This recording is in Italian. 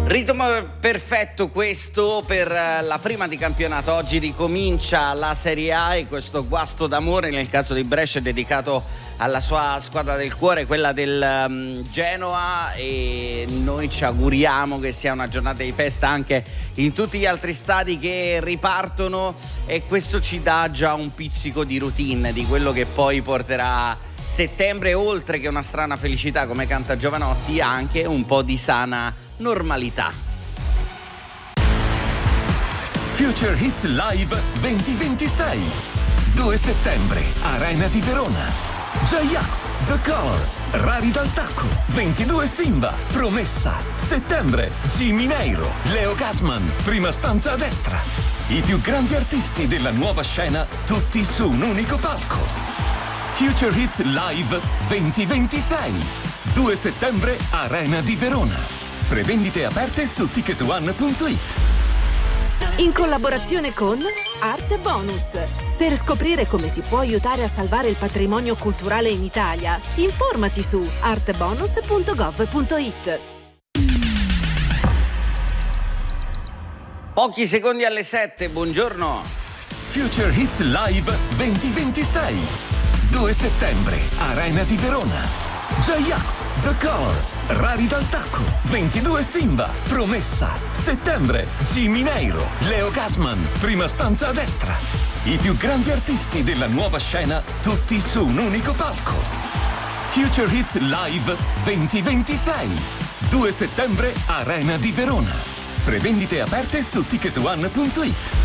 Ritmo perfetto questo per la prima di campionato. Oggi ricomincia la Serie A e questo guasto d'amore nel caso di Brescia è dedicato alla sua squadra del cuore, quella del Genoa, e noi ci auguriamo che sia una giornata di festa anche in tutti gli altri stadi che ripartono, e questo ci dà già un pizzico di routine di quello che poi porterà settembre, oltre che una strana felicità come canta Giovanotti, anche un po' di sana normalità. Future Hits Live 2026, 2 settembre, Arena di Verona. J-Ax, The Colors, Rari dal Tacco, 22 Simba, Promessa, settembre, G Mineiro, Leo Gasman, prima stanza a destra. I più grandi artisti della nuova scena, tutti su un unico palco. Future Hits Live 2026, 2 settembre, Arena di Verona. Prevendite aperte su ticketone.it. In collaborazione con Arte Bonus. Per scoprire come si può aiutare a salvare il patrimonio culturale in Italia, informati su artebonus.gov.it. Pochi secondi alle 7, buongiorno. Future Hits Live 2026, 2 settembre, Arena di Verona. J-Ax, The Colors, Rari dal Tacco, 22 Simba, Promessa, settembre, G Mineiro, Leo Gasman, prima stanza a destra. I più grandi artisti della nuova scena, tutti su un unico palco. Future Hits Live 2026, 2 settembre, Arena di Verona. Prevendite aperte su ticketone.it.